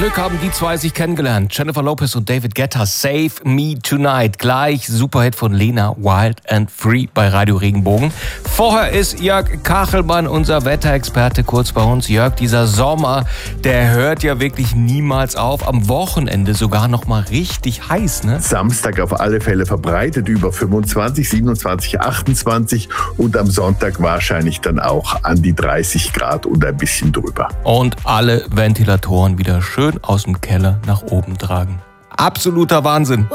Glück haben die zwei sich kennengelernt. Jennifer Lopez und David Guetta, Save Me Tonight. Gleich Superhit von Lena, Wild and Free bei Radio Regenbogen. Vorher ist Jörg Kachelmann, unser Wetterexperte, kurz bei uns. Jörg, dieser Sommer, der hört ja wirklich niemals auf. Am Wochenende sogar noch mal richtig heiß, ne? Samstag auf alle Fälle verbreitet über 25, 27, 28 und am Sonntag wahrscheinlich dann auch an die 30 Grad und ein bisschen drüber. Und alle Ventilatoren wieder schön aus dem Keller nach oben tragen. Absoluter Wahnsinn.